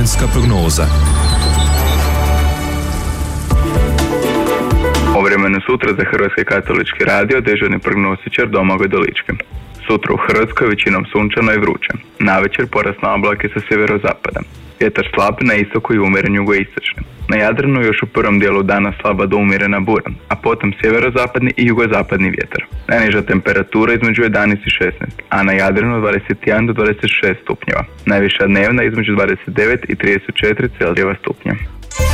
vremenska prognoza. O vremenu sutra za Hrvatski katolički radio dežurni prognostičar Domagoj Dolički. Sutra u Hrvatskoj većinom sunčano i vruće. Navečer porasne oblake sa sjeverozapada. Vjetar slab na istoku i umjeren jugoistočni. Na Jadranu još u prvom dijelu dana slaba do umjerena bura, a potom sjeverozapadni i jugozapadni vjetar. Najniža temperatura između 11 i 16, a na Jadranu 21 do 26 stupnjeva. Najviša dnevna između 29 i 34 Celzijeva stupnja.